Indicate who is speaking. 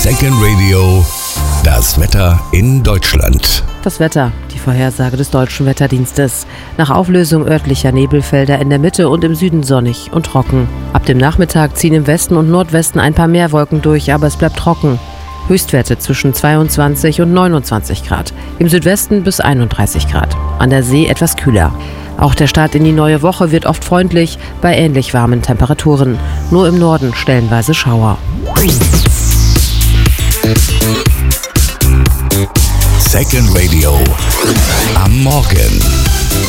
Speaker 1: Second Radio, das Wetter in Deutschland.
Speaker 2: Das Wetter, die Vorhersage des Deutschen Wetterdienstes. Nach Auflösung örtlicher Nebelfelder in der Mitte und im Süden sonnig und trocken. Ab dem Nachmittag ziehen im Westen und Nordwesten ein paar mehr Wolken durch, aber es bleibt trocken. Höchstwerte zwischen 22 und 29 Grad. Im Südwesten bis 31 Grad. An der See etwas kühler. Auch der Start in die neue Woche wird oft freundlich, bei ähnlich warmen Temperaturen. Nur im Norden stellenweise Schauer.
Speaker 1: Second Radio am Morgen.